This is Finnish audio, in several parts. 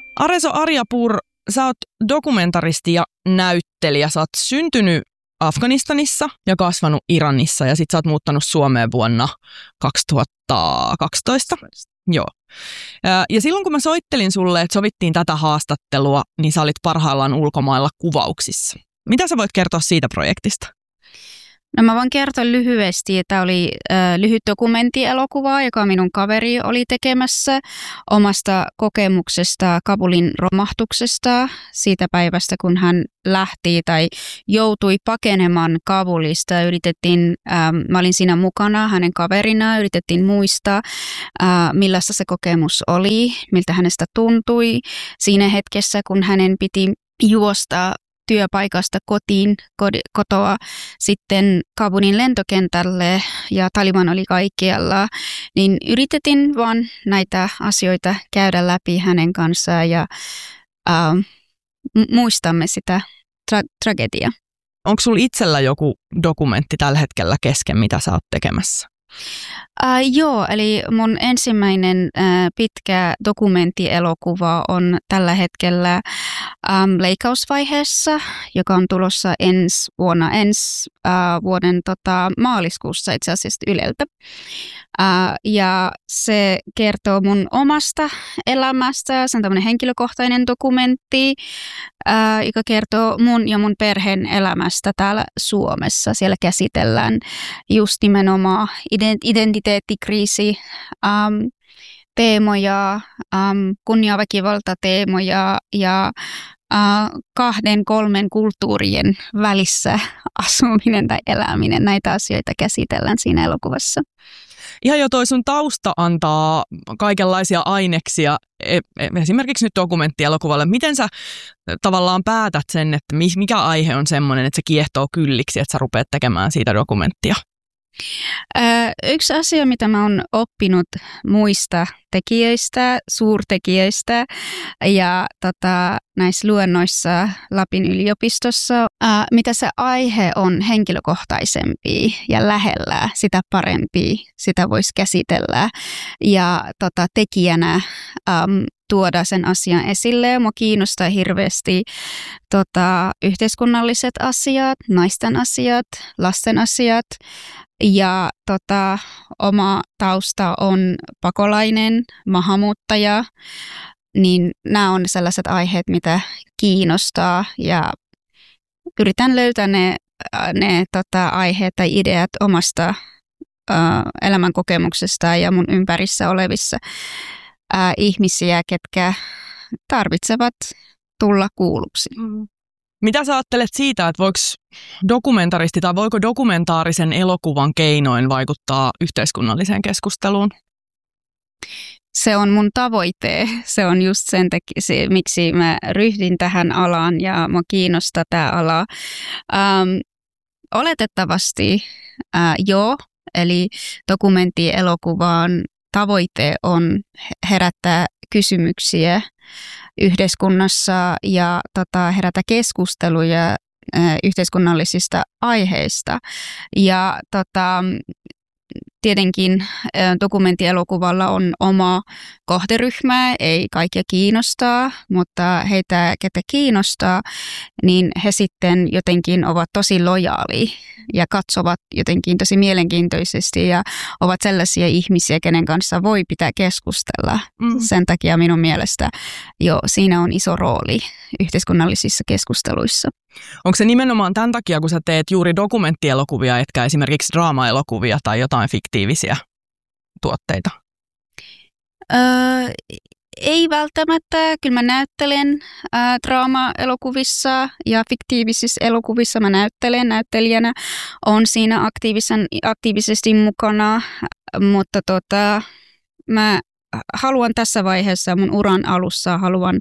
Areso Aryapur, sä oot dokumentaristi ja näyttelijä. Sä oot syntynyt Afganistanissa ja kasvanut Iranissa ja sit sä oot muuttanut Suomeen vuonna 2012. Joo. Ja silloin kun mä soittelin sulle, että sovittiin tätä haastattelua, niin sä olit parhaillaan ulkomailla kuvauksissa. Mitä sä voit kertoa siitä projektista? No mä voin kertoa lyhyesti, että oli lyhyt dokumenttielokuva, joka minun kaveri oli tekemässä omasta kokemuksesta Kabulin romahduksesta siitä päivästä, kun hän lähti tai joutui pakenemaan Kabulista. Mä olin siinä mukana hänen kaverina, yritettiin muistaa, millaista se kokemus oli, miltä hänestä tuntui siinä hetkessä, kun hänen piti juosta työpaikasta kotoa sitten Kabulin lentokentälle ja Taliban oli kaikkialla, niin yritettiin vaan näitä asioita käydä läpi hänen kanssaan ja muistamme sitä tragediaa. Onko sulla itsellä joku dokumentti tällä hetkellä kesken, mitä sä oot tekemässä? Joo, eli mun ensimmäinen pitkä dokumenttielokuva on tällä hetkellä leikkausvaiheessa, joka on tulossa ensi vuoden maaliskuussa itse asiassa Yleltä. Ja se kertoo mun omasta elämästä, se on tämmöinen henkilökohtainen dokumentti, joka kertoo mun ja mun perheen elämästä täällä Suomessa. Siellä käsitellään just nimenomaan identiteettikriisi, teemoja, kunniaväkivaltateemoja ja 2-3 kulttuurien välissä asuminen tai eläminen. Näitä asioita käsitellään siinä elokuvassa. Ihan jo toi sun tausta antaa kaikenlaisia aineksia, esimerkiksi nyt dokumenttielokuvalle. Miten sä tavallaan päätät sen, että mikä aihe on semmoinen, että se kiehtoo kylliksi, että sä rupeat tekemään siitä dokumenttia? Yksi asia, mitä mä oon oppinut muista tekijöistä, suurtekijöistä ja näissä luennoissa Lapin yliopistossa, mitä se aihe on henkilökohtaisempi ja lähellä, sitä parempi, sitä voisi käsitellä ja tekijänä tuoda sen asian esille. Mua kiinnostaa hirveästi yhteiskunnalliset asiat, naisten asiat, lasten asiat ja oma tausta on pakolainen, maahanmuuttaja, niin nämä on sellaiset aiheet, mitä kiinnostaa ja yritän löytää ne aiheet tai ideat omasta elämänkokemuksesta ja mun ympärissä olevissa ihmisiä, ketkä tarvitsevat tulla kuulluksi. Mitä sä ajattelet siitä, että voiko dokumentaristi tai voiko dokumentaarisen elokuvan keinoin vaikuttaa yhteiskunnalliseen keskusteluun? Se on mun tavoite. Se on just miksi mä ryhdyin tähän alaan ja mua kiinnostaa tämä ala. Oletettavasti joo, eli dokumenttielokuvan tavoite on herättää kysymyksiä yhteiskunnassa ja herätä keskusteluja yhteiskunnallisista aiheista. Ja tietenkin dokumenttielokuvalla on oma kohderyhmä, ei kaikkia kiinnostaa, mutta heitä, ketä kiinnostaa, niin he sitten jotenkin ovat tosi lojaali ja katsovat jotenkin tosi mielenkiintoisesti ja ovat sellaisia ihmisiä, kenen kanssa voi pitää keskustella. Sen takia minun mielestä siinä on iso rooli yhteiskunnallisissa keskusteluissa. Onko se nimenomaan tämän takia, kun sä teet juuri dokumenttielokuvia, etkä esimerkiksi draamaelokuvia tai jotain fiktiivisiä tuotteita? Ei välttämättä. Kyllä mä näyttelen draama-elokuvissa ja fiktiivisissä elokuvissa mä näyttelen näyttelijänä. On siinä aktiivisesti mukana, mutta mä haluan tässä vaiheessa mun uran alussa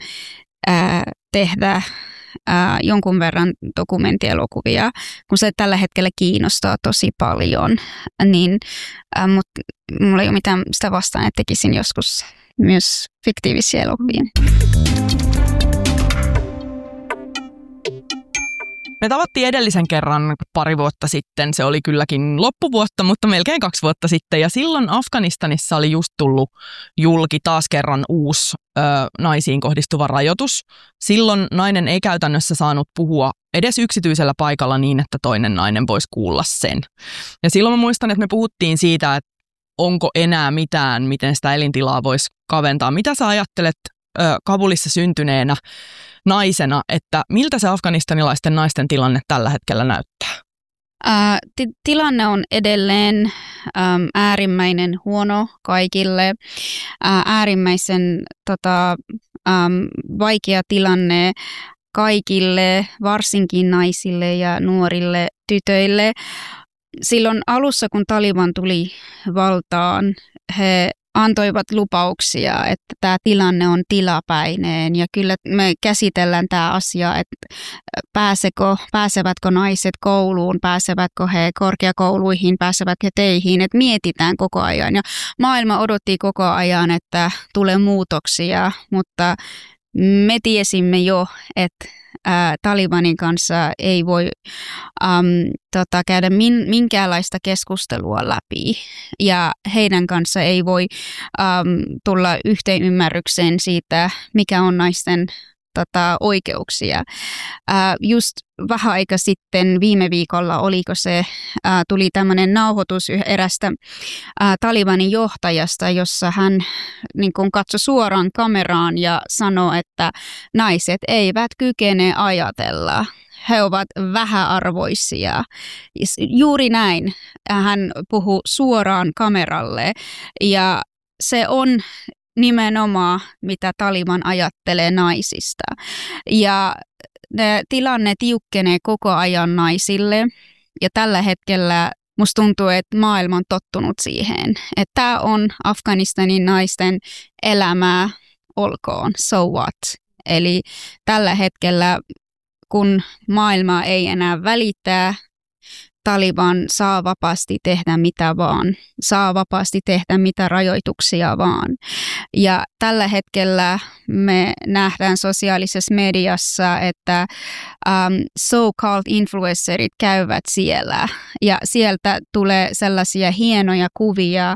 tehdä jonkun verran dokumenttielokuvia, kun se tällä hetkellä kiinnostaa tosi paljon, niin mutta mulla ei ole mitään sitä vastaan, että tekisin joskus myös fiktiivisiä elokuvia. Me tavattiin edellisen kerran pari vuotta sitten, se oli kylläkin loppuvuotta, mutta melkein 2 vuotta sitten. Ja silloin Afganistanissa oli just tullut julki taas kerran uusi naisiin kohdistuva rajoitus. Silloin nainen ei käytännössä saanut puhua edes yksityisellä paikalla niin, että toinen nainen voisi kuulla sen. Ja silloin mä muistan, että me puhuttiin siitä, että onko enää mitään, miten sitä elintilaa voisi kaventaa. Mitä sä ajattelet Kabulissa syntyneenä naisena, että miltä se afganistanilaisten naisten tilanne tällä hetkellä näyttää? Tilanne on edelleen äärimmäinen huono kaikille. Äärimmäisen vaikea tilanne kaikille, varsinkin naisille ja nuorille tytöille. Silloin alussa, kun Taliban tuli valtaan, he antoivat lupauksia, että tämä tilanne on tilapäinen ja kyllä me käsitellään tämä asia, että pääsevätkö naiset kouluun, pääsevätkö he korkeakouluihin, pääsevätkö he teihin, että mietitään koko ajan ja maailma odotti koko ajan, että tulee muutoksia, mutta me tiesimme jo, että Talibanin kanssa ei voi käydä minkäänlaista keskustelua läpi ja heidän kanssa ei voi tulla yhteenymmärrykseen siitä, mikä on naisten oikeuksia. Just vähän aika sitten viime viikolla tuli tämmöinen nauhoitus erästä Talibanin johtajasta, jossa hän niin kuin katsoi suoraan kameraan ja sanoi, että naiset eivät kykene ajatella. He ovat vähäarvoisia. Juuri näin. Hän puhui suoraan kameralle ja se on nimenomaan, mitä Taliban ajattelee naisista. Ja tilanne tiukkenee koko ajan naisille. Ja tällä hetkellä musta tuntuu, että maailma on tottunut siihen. Että tämä on Afganistanin naisten elämää, olkoon, so what. Eli tällä hetkellä, kun maailma ei enää välittää, Taliban saa vapaasti tehdä mitä vaan, saa vapaasti tehdä mitä rajoituksia vaan. Ja tällä hetkellä me nähdään sosiaalisessa mediassa, että so-called influencerit käyvät siellä. Ja sieltä tulee sellaisia hienoja kuvia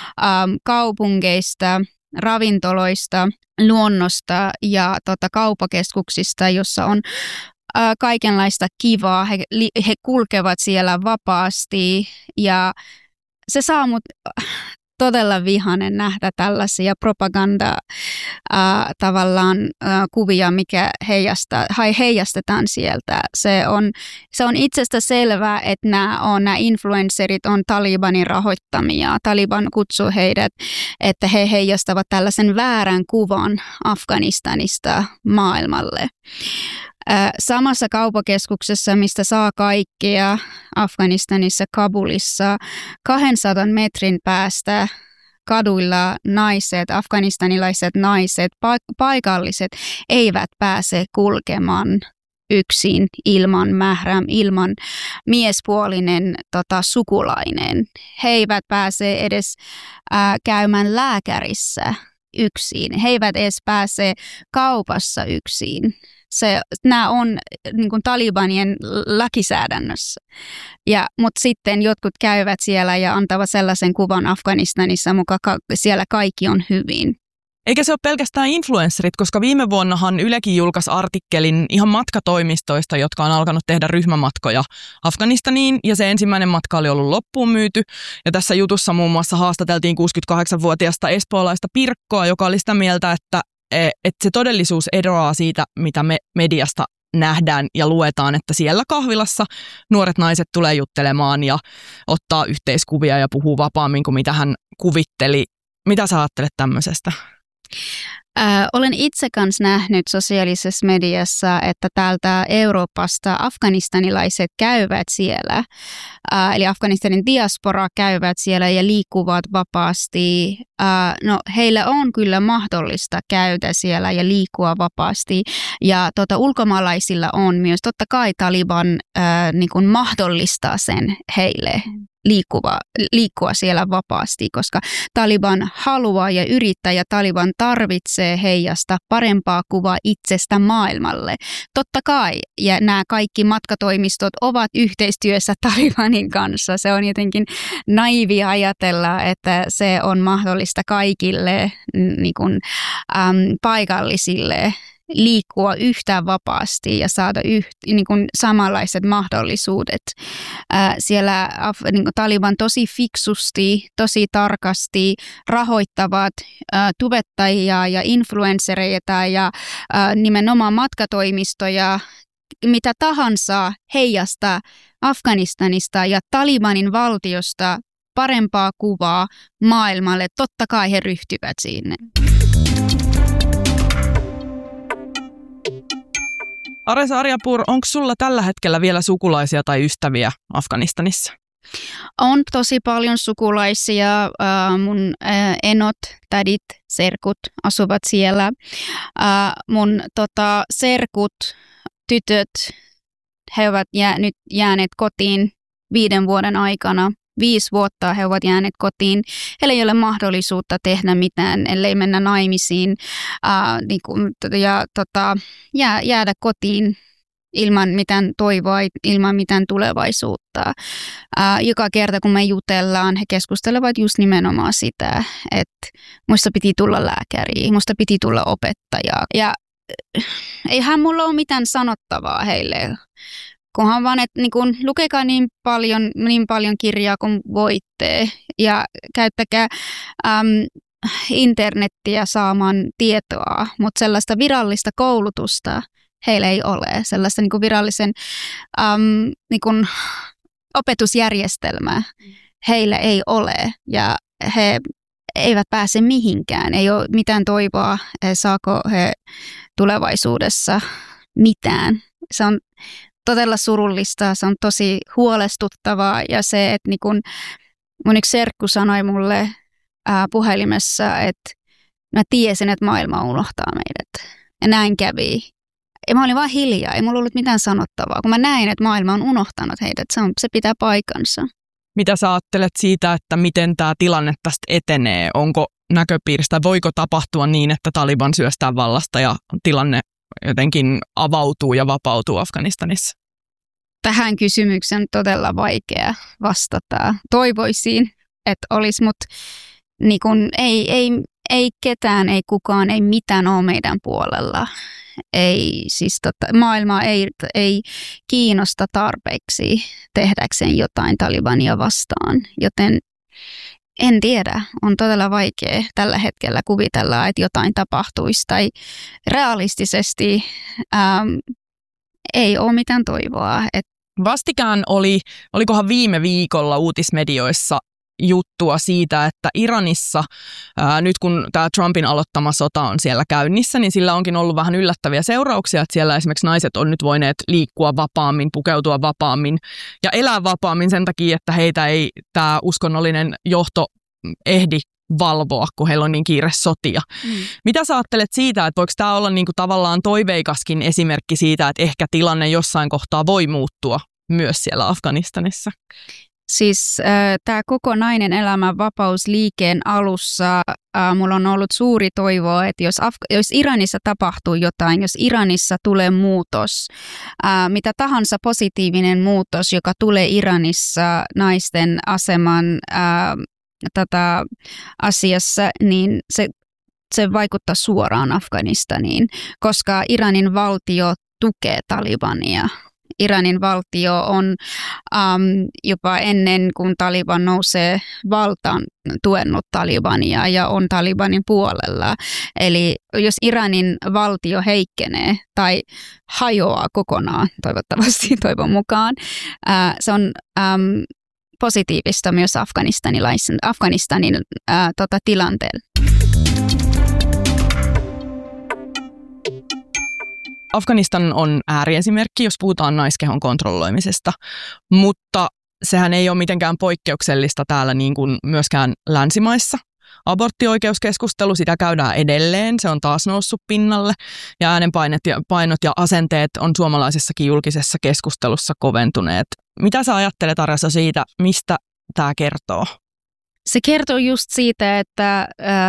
kaupungeista, ravintoloista, luonnosta ja kaupakeskuksista, jossa on kaikenlaista kivaa, he kulkevat siellä vapaasti ja se saa mut todella vihainen nähdä tällaisia propaganda tavallaan kuvia, mikä heijastetaan sieltä. Se on itsestä selvää, että nämä influencerit on Talibanin rahoittamia. Taliban kutsuu heidät, että he heijastavat tällaisen väärän kuvan Afganistanista maailmalle. Samassa kaupakeskuksessa, mistä saa kaikkea Afganistanissa, Kabulissa, 200 metrin päästä kaduilla naiset, afganistanilaiset naiset, paikalliset eivät pääse kulkemaan yksin ilman mähräm, ilman miespuolinen sukulainen. He eivät pääse edes käymään lääkärissä yksin. He eivät edes pääse kaupassa yksin. Nämä on niin kuin Talibanien lakisäädännössä. Mutta sitten jotkut käyvät siellä ja antavat sellaisen kuvan Afganistanissa, mukaan siellä kaikki on hyvin. Eikä se ole pelkästään influensserit, koska viime vuonnahan Ylekin julkaisi artikkelin ihan matkatoimistoista, jotka on alkanut tehdä ryhmämatkoja Afganistaniin, ja se ensimmäinen matka oli ollut loppuun myyty. Ja tässä jutussa muun muassa haastateltiin 68-vuotiaasta espoolaista Pirkkoa, joka oli sitä mieltä, että se todellisuus eroaa siitä, mitä me mediasta nähdään ja luetaan, että siellä kahvilassa nuoret naiset tulee juttelemaan ja ottaa yhteiskuvia ja puhuu vapaammin kuin mitä hän kuvitteli. Mitä sä ajattelet tämmöisestä? Olen itse kanssa nähnyt sosiaalisessa mediassa, että täältä Euroopasta afganistanilaiset käyvät siellä, eli Afganistanin diaspora käyvät siellä ja liikkuvat vapaasti. Heillä on kyllä mahdollista käydä siellä ja liikkua vapaasti ja ulkomaalaisilla on myös, totta kai Taliban niin kuin mahdollistaa sen heille. liikkua siellä vapaasti, koska Taliban haluaa ja yrittää ja Taliban tarvitsee heijasta parempaa kuvaa itsestä maailmalle. Totta kai, ja nämä kaikki matkatoimistot ovat yhteistyössä Talibanin kanssa. Se on jotenkin naivia ajatella, että se on mahdollista kaikille niin kuin, paikallisille liikkua yhtä vapaasti ja saada niin kuin samanlaiset mahdollisuudet. Siellä niin kuin Taliban tosi fiksusti, tosi tarkasti rahoittavat tubettajia ja influenssereita ja nimenomaan matkatoimistoja, mitä tahansa heijasta Afganistanista ja Talibanin valtiosta parempaa kuvaa maailmalle. Totta kai he ryhtyvät sinne. Areza Aryapur, onko sulla tällä hetkellä vielä sukulaisia tai ystäviä Afganistanissa? On tosi paljon sukulaisia. Mun enot, tädit, serkut asuvat siellä. Mun serkut, tytöt, he ovat nyt jääneet kotiin 5 vuoden aikana. 5 vuotta he ovat jääneet kotiin. Heillä ei ole mahdollisuutta tehdä mitään, ellei mennä naimisiin ja jäädä kotiin ilman mitään toivoa, ilman mitään tulevaisuutta. Joka kerta, kun me jutellaan, he keskustelevat just nimenomaan sitä, että musta piti tulla lääkäri, musta piti tulla opettaja. Ja eihän mulla ole mitään sanottavaa heille. Kunhan vaan, että niin lukekaa niin paljon kirjaa kuin voitte ja käyttäkää internettiä saamaan tietoa, mutta sellaista virallista koulutusta heillä ei ole. Sellaista niin kuin virallisen niin kuin opetusjärjestelmää heillä ei ole ja he eivät pääse mihinkään. Ei ole mitään toivoa, saako he tulevaisuudessa mitään. Se on todella surullista, se on tosi huolestuttavaa ja se, että niin kun mun yksi serkku sanoi mulle puhelimessa, että mä tiesin, että maailma unohtaa meidät. Ja näin kävi. Ja mä olin vaan hiljaa, ei mulla ollut mitään sanottavaa. Kun mä näin, että maailma on unohtanut heidät, se pitää paikkansa. Mitä sä ajattelet siitä, että miten tämä tilanne tästä etenee? Onko näköpiiristä, voiko tapahtua niin, että Taliban syöstää vallasta ja tilanne jotenkin avautuu ja vapautuu Afganistanissa? Tähän kysymykseen on todella vaikea vastata. Toivoisin, että olisi, mutta niin kun ei ketään, ei kukaan, ei mitään ole meidän puolella. Maailma ei kiinnosta tarpeeksi tehdäkseen jotain Talibania vastaan, joten en tiedä, on todella vaikea tällä hetkellä kuvitella, että jotain tapahtuisi tai realistisesti ei ole mitään toivoa. Vastikään olikohan viime viikolla uutismedioissa juttua siitä, että Iranissa, nyt kun tämä Trumpin aloittama sota on siellä käynnissä, niin sillä onkin ollut vähän yllättäviä seurauksia, että siellä esimerkiksi naiset on nyt voineet liikkua vapaammin, pukeutua vapaammin ja elää vapaammin sen takia, että heitä ei tämä uskonnollinen johto ehdi valvoa, kun heillä on niin kiire sotia. Mitä sä ajattelet siitä, että voiko tämä olla niinku tavallaan toiveikaskin esimerkki siitä, että ehkä tilanne jossain kohtaa voi muuttua myös siellä Afganistanissa? Siis tämä koko nainen elämän vapausliikkeen alussa mulla on ollut suuri toivo, että jos Iranissa tapahtuu jotain, jos Iranissa tulee muutos, mitä tahansa positiivinen muutos, joka tulee Iranissa naisten aseman asiassa, niin se vaikuttaa suoraan Afganistaniin, koska Iranin valtio tukee Talibania. Iranin valtio on jopa ennen kuin Taliban nousee valtaan tuennut Talibania ja on Talibanin puolella. Eli jos Iranin valtio heikkenee tai hajoaa kokonaan, toivottavasti toivon mukaan, se on positiivista myös Afganistanin tilanteelle. Afganistan on ääriesimerkki, jos puhutaan naiskehon kontrolloimisesta, mutta sehän ei ole mitenkään poikkeuksellista täällä niin kuin myöskään länsimaissa. Aborttioikeuskeskustelu, sitä käydään edelleen, se on taas noussut pinnalle ja äänenpainot ja asenteet on suomalaisessakin julkisessa keskustelussa koventuneet. Mitä sä ajattelet, Areza, siitä, mistä tämä kertoo? Se kertoo just siitä, että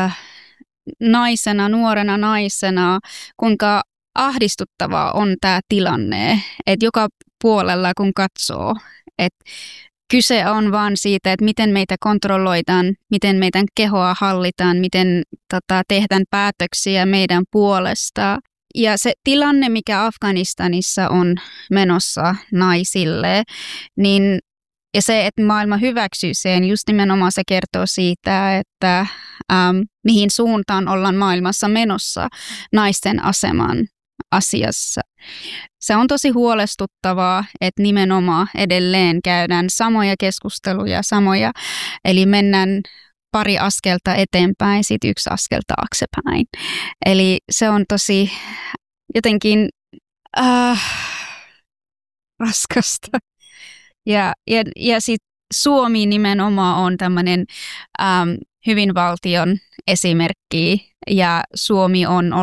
nuorena naisena, kuinka ahdistuttavaa on tämä tilanne, että joka puolella kun katsoo, että kyse on vaan siitä, että miten meitä kontrolloidaan, miten meidän kehoa hallitaan, miten tehdään päätöksiä meidän puolesta. Ja se tilanne, mikä Afganistanissa on menossa naisille, niin ja se, että maailma hyväksyy sen, just nimenomaan se kertoo siitä, että mihin suuntaan ollaan maailmassa menossa naisten aseman asiassa. Se on tosi huolestuttavaa, että nimenomaan edelleen käydään samoja keskusteluja, eli mennään pari askelta eteenpäin, sitten yksi askel taaksepäin. Eli se on tosi jotenkin raskasta. Ja sitten Suomi nimenomaan on tämmöinen hyvinvaltion esimerkki, ja Suomi on